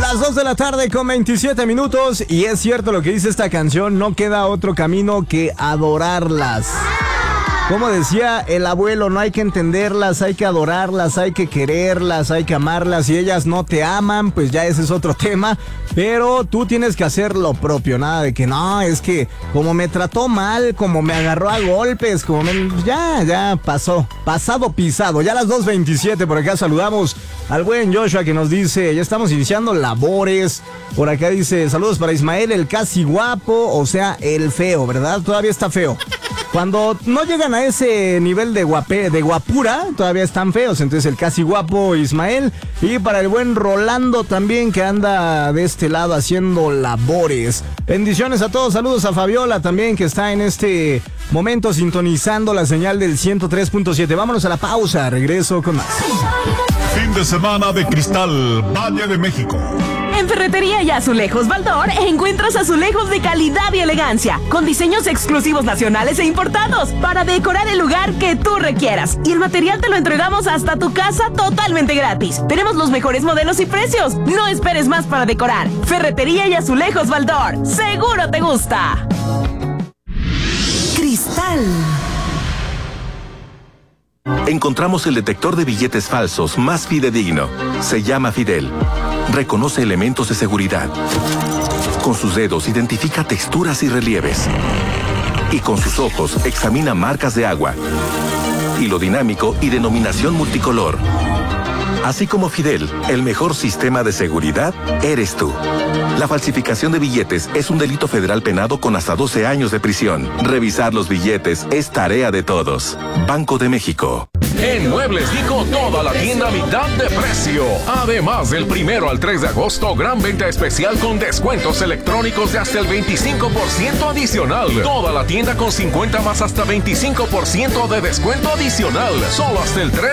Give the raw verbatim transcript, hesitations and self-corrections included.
Las dos de la tarde con veintisiete minutos. Y es cierto lo que dice esta canción, no queda otro camino que adorarlas. Como decía el abuelo, no hay que entenderlas, hay que adorarlas, hay que quererlas, hay que amarlas. Si ellas no te aman, pues ya ese es otro tema. Pero tú tienes que hacer lo propio, nada de que no, es que como me trató mal, como me agarró a golpes, como me... Ya, ya pasó, pasado pisado. Ya a las dos veintisiete por acá saludamos al buen Joshua que nos dice, ya estamos iniciando labores. Por acá dice, saludos para Ismael, el casi guapo, o sea, el feo, ¿verdad? Todavía está feo. Cuando no llegan a ese nivel de guape, de guapura, todavía están feos. Entonces el casi guapo Ismael. Y para el buen Rolando también, que anda de este lado haciendo labores. Bendiciones a todos. Saludos a Fabiola también, que está en este momento sintonizando la señal del ciento tres punto siete. Vámonos a la pausa. Regreso con más. Fin de semana de Cristal, Valle de México. En Ferretería y Azulejos Baldor encuentras azulejos de calidad y elegancia, con diseños exclusivos nacionales e importados, para decorar el lugar que tú requieras. Y el material te lo entregamos hasta tu casa totalmente gratis. Tenemos los mejores modelos y precios. No esperes más para decorar. Ferretería y Azulejos Baldor. ¡Seguro te gusta! Cristal. Encontramos el detector de billetes falsos más fidedigno. Se llama Fidel. Reconoce elementos de seguridad. Con sus dedos identifica texturas y relieves. Y con sus ojos examina marcas de agua, hilo dinámico y denominación multicolor. Así como Fidel, el mejor sistema de seguridad eres tú. La falsificación de billetes es un delito federal penado con hasta doce años de prisión. Revisar los billetes es tarea de todos. Banco de México. En Muebles Dico, toda la tienda a mitad de precio. Además, del primero al tres de agosto, gran venta especial con descuentos electrónicos de hasta el veinticinco por ciento adicional. Toda la tienda con cincuenta más hasta veinticinco por ciento de descuento adicional. Solo hasta el tres